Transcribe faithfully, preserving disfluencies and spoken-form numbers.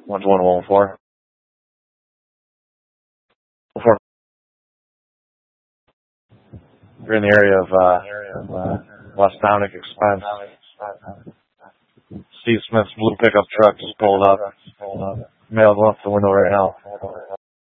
one one one four. Before you're in the area of uh, uh West Dominic Expense. Steve Smith's blue pickup truck just pulled up. Mail going up the window right now.